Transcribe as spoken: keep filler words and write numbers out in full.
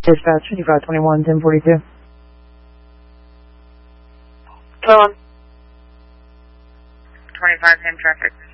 Dispatch twenty-five twenty-one, ten forty-two. Go on. twenty-five ten traffic.